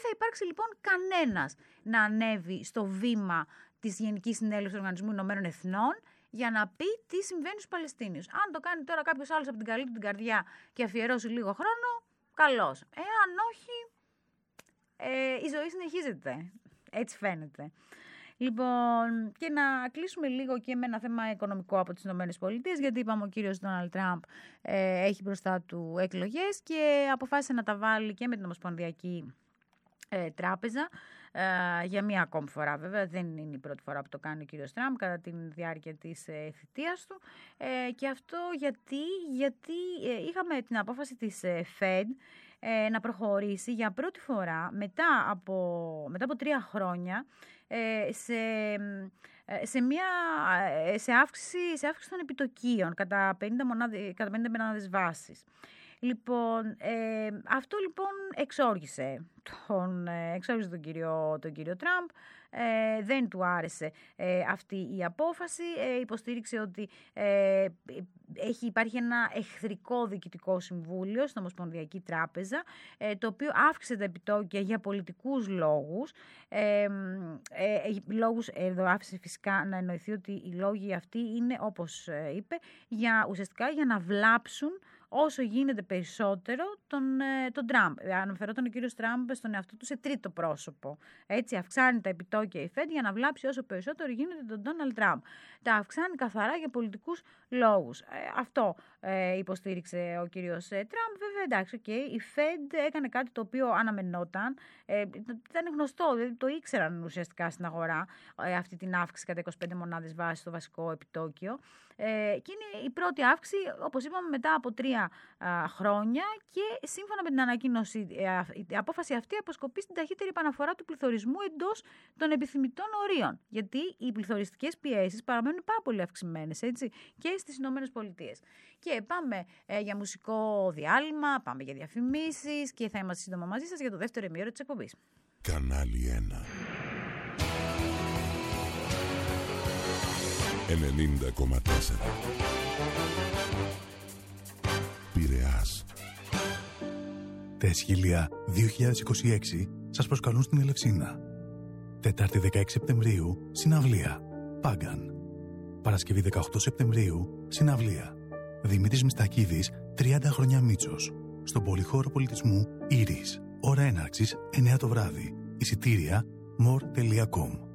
θα υπάρξει λοιπόν κανένας να ανέβει στο βήμα της Γενικής Συνέλευσης του Οργανισμού Ηνωμένων Εθνών για να πει τι συμβαίνει στους Παλαιστίνιους. Αν το κάνει τώρα κάποιος άλλος από την καλή του την καρδιά και αφιερώσει λίγο χρόνο, καλώς. Εάν όχι, η ζωή συνεχίζεται. Έτσι φαίνεται. Λοιπόν, και να κλείσουμε λίγο και με ένα θέμα οικονομικό από τις ΗΠΑ, γιατί είπαμε ο κύριος Ντόναλντ Τραμπ έχει μπροστά του εκλογές και αποφάσισε να τα βάλει και με την Ομοσπονδιακή Τράπεζα για μία ακόμη φορά. Βέβαια δεν είναι η πρώτη φορά που το κάνει ο κύριος Τραμπ κατά τη διάρκεια της θητείας του, και αυτό γιατί είχαμε την απόφαση της Fed να προχωρήσει για πρώτη φορά μετά από 3 χρόνια σε αύξηση των επιτοκίων κατά 50 μονάδες βάσης. Λοιπόν, αυτό λοιπόν εξόργησε τον κύριο Τραμπ. Δεν του άρεσε αυτή η απόφαση. Υποστήριξε ότι υπάρχει ένα εχθρικό διοικητικό συμβούλιο στην Ομοσπονδιακή Τράπεζα, το οποίο αύξησε τα επιτόκια για πολιτικούς λόγους. Εδώ άφησε φυσικά να εννοηθεί ότι οι λόγοι αυτοί είναι, όπως είπε, ουσιαστικά για να βλάψουν όσο γίνεται περισσότερο τον Τραμπ. Αναφερόταν ο κύριος Τραμπ στον εαυτό του σε τρίτο πρόσωπο. Έτσι, αυξάνει τα επιτόκια η Fed για να βλάψει όσο περισσότερο γίνεται τον Ντόναλντ Τραμπ. Τα αυξάνει καθαρά για πολιτικούς λόγους. Αυτό υποστήριξε ο κύριος Τραμπ. Βέβαια, εντάξει, η Fed έκανε κάτι το οποίο αναμενόταν. Ήταν γνωστό, δηλαδή το ήξεραν ουσιαστικά στην αγορά αυτή την αύξηση κατά 25 μονάδες βάσης στο βασικό επιτόκιο. Και είναι η πρώτη αύξηση, όπως είπαμε, μετά από 3 χρόνια, και σύμφωνα με την ανακοίνωση η απόφαση αυτή αποσκοπεί στην ταχύτερη επαναφορά του πληθωρισμού εντός των επιθυμητών ορίων. Γιατί οι πληθωριστικές πιέσεις παραμένουν πάρα πολύ αυξημένες, έτσι, και στις Ηνωμένες Πολιτείες. Και πάμε για μουσικό διάλειμμα, πάμε για διαφημίσεις και θα είμαστε σύντομα μαζί σας για το δεύτερο ημίωρο της εκπομπής. Κανάλι 1 90,4 Πειραιάς. Τα Αισχύλια 2026 σας προσκαλούν στην Ελευσίνα. Τετάρτη 16 Σεπτεμβρίου, συναυλία Πάγκαν. Παρασκευή 18 Σεπτεμβρίου, συναυλία Δημήτρης Μιστακίδης, 30 χρόνια Μίτσος, στον Πολυχώρο Πολιτισμού Ήρης. Ώρα έναρξης 9 το βράδυ. Εισιτήρια more.com.